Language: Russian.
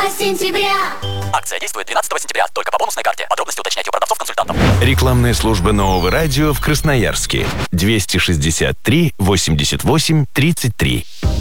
сентября. Акция действует 12 сентября, только по бонусной карте. Подробности уточняйте у продавцов-консультантов. Рекламная служба Нового радио в Красноярске. 263 88 33.